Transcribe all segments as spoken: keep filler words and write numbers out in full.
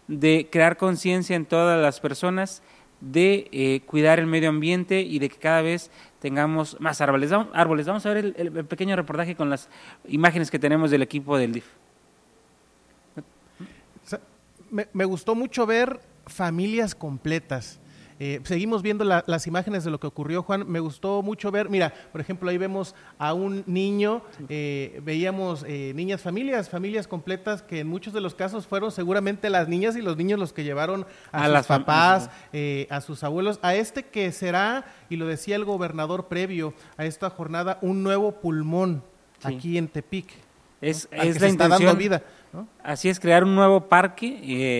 de crear conciencia en todas las personas, de eh, cuidar el medio ambiente y de que cada vez tengamos más árboles. Vamos, árboles. Vamos a ver el, el pequeño reportaje con las imágenes que tenemos del equipo del D I F. Me, me gustó mucho ver familias completas. Eh, seguimos viendo la, las imágenes de lo que ocurrió, Juan. Me gustó mucho ver, mira, por ejemplo, ahí vemos a un niño, eh, veíamos eh, niñas familias, familias completas que en muchos de los casos fueron seguramente las niñas y los niños los que llevaron a, a sus las papás, eh, a sus abuelos, a este que será, y lo decía el gobernador previo a esta jornada, un nuevo pulmón sí. aquí en Tepic. Es, ¿no? es la se intención, está dando vida, ¿no? Así es, crear un nuevo parque,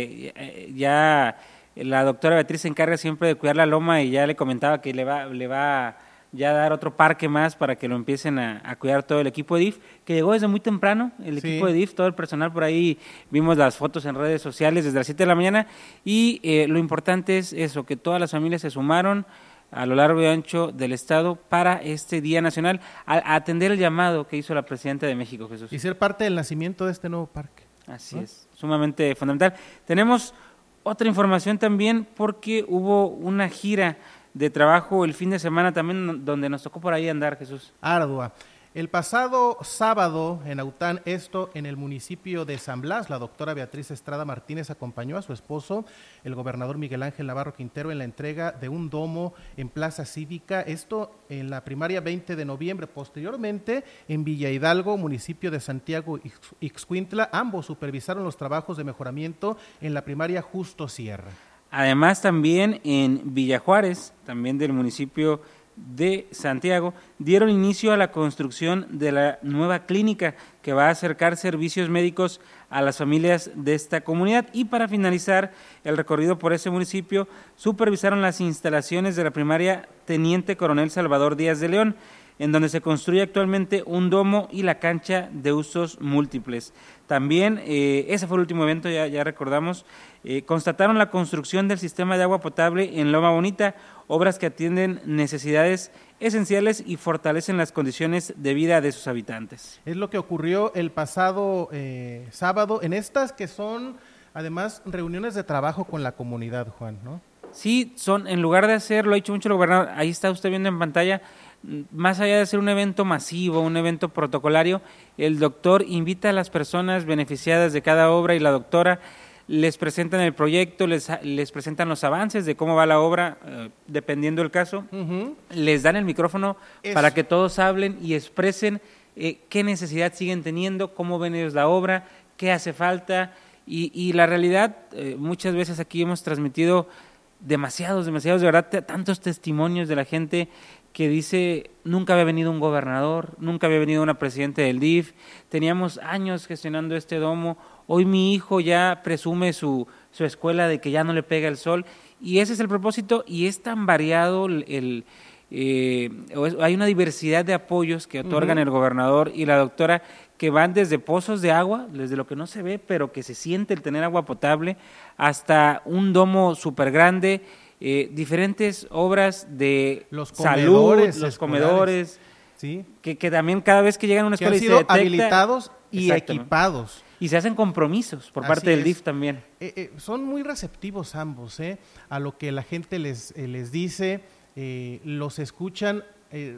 eh, ya la doctora Beatriz se encarga siempre de cuidar la loma y ya le comentaba que le va, le va ya a dar otro parque más para que lo empiecen a, a cuidar todo el equipo de D I F, que llegó desde muy temprano, el sí. equipo de D I F, todo el personal por ahí, vimos las fotos en redes sociales desde las siete de la mañana y eh, lo importante es eso, que todas las familias se sumaron a lo largo y ancho del estado para este Día Nacional, a, a atender el llamado que hizo la Presidenta de México, Jesús. Y ser parte del nacimiento de este nuevo parque. Así ¿no? es, sumamente fundamental. Tenemos otra información también porque hubo una gira de trabajo el fin de semana también donde nos tocó por ahí andar, Jesús. Ardua. El pasado sábado en Aután, esto en el municipio de San Blas, la doctora Beatriz Estrada Martínez acompañó a su esposo, el gobernador Miguel Ángel Navarro Quintero, en la entrega de un domo en Plaza Cívica, esto en la primaria veinte de noviembre. Posteriormente, en Villa Hidalgo, municipio de Santiago Ixcuintla, ambos supervisaron los trabajos de mejoramiento en la primaria Justo Sierra. Además, también en Villa Juárez, también del municipio de Santiago, dieron inicio a la construcción de la nueva clínica que va a acercar servicios médicos a las familias de esta comunidad. Y para finalizar el recorrido por ese municipio, supervisaron las instalaciones de la primaria Teniente Coronel Salvador Díaz de León, en donde se construye actualmente un domo y la cancha de usos múltiples. También, eh, ese fue el último evento, ya, ya recordamos, eh, constataron la construcción del sistema de agua potable en Loma Bonita, obras que atienden necesidades esenciales y fortalecen las condiciones de vida de sus habitantes. Es lo que ocurrió el pasado eh, sábado en estas que son, además, reuniones de trabajo con la comunidad, Juan, ¿no? Sí, son, en lugar de hacer, lo ha dicho mucho el gobernador, ahí está usted viendo en pantalla, más allá de ser un evento masivo, un evento protocolario, el doctor invita a las personas beneficiadas de cada obra y la doctora les presentan el proyecto, les, les presentan los avances de cómo va la obra, eh, dependiendo del caso, uh-huh. les dan el micrófono Eso. para que todos hablen y expresen eh, qué necesidad siguen teniendo, cómo ven ellos la obra, qué hace falta, y, y la realidad, eh, muchas veces aquí hemos transmitido demasiados, demasiados, de verdad, tantos testimonios de la gente que dice, nunca había venido un gobernador, nunca había venido una presidenta del D I F, teníamos años gestionando este domo, hoy mi hijo ya presume su, su escuela de que ya no le pega el sol, y ese es el propósito, y es tan variado, el, el eh, hay una diversidad de apoyos que otorgan uh-huh. el gobernador y la doctora, que van desde pozos de agua, desde lo que no se ve, pero que se siente el tener agua potable, hasta un domo súper grande, Eh, diferentes obras de los salud, los escolares, comedores, ¿sí? que, que también cada vez que llegan a una escuela que han sido y se detecta, habilitados y exacto, equipados. ¿no? Y se hacen compromisos por Así parte del es. D I F también. Eh, eh, son muy receptivos ambos, ¿eh? a lo que la gente les, eh, les dice, eh, los escuchan. Eh,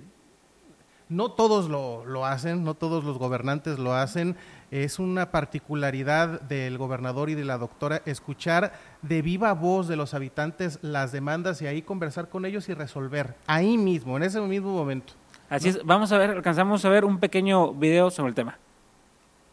no todos lo, lo hacen, no todos los gobernantes lo hacen. Es una particularidad del gobernador y de la doctora escuchar de viva voz de los habitantes las demandas y ahí conversar con ellos y resolver ahí mismo, en ese mismo momento. Así ¿no? es, vamos a ver, alcanzamos a ver un pequeño video sobre el tema.